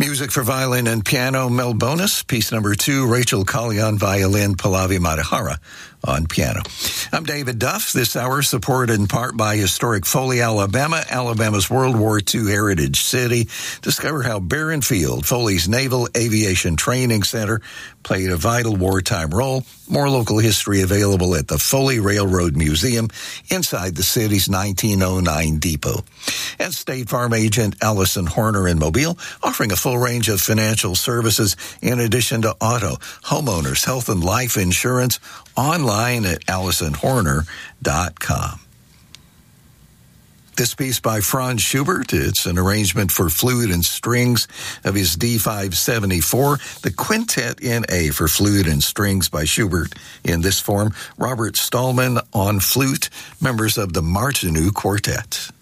Music for violin and piano, Mel Bonus. Piece number 2, Rachel Colley on violin, Pallavi Matahara on piano. I'm David Duff. This hour supported in part by historic Foley, Alabama, Alabama's World War II heritage city. Discover how Barron Field, Foley's Naval Aviation Training Center, played a vital wartime role. More local history available at the Foley Railroad Museum inside the city's 1909 depot. And State Farm agent Allison Horner in Mobile, offering a full range of financial services in addition to auto, homeowners, health, and life insurance online at AllisonHorner.com. This piece by Franz Schubert, it's an arrangement for flute and strings of his D574, the Quintet in A for flute and strings by Schubert in this form. Robert Stallman on flute, members of the Martineau Quartet.